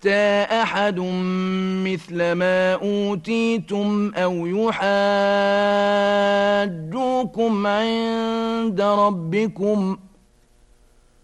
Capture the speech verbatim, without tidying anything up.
يؤتى أحد مثل ما أوتيتم أو يحاجوكم عند ربكم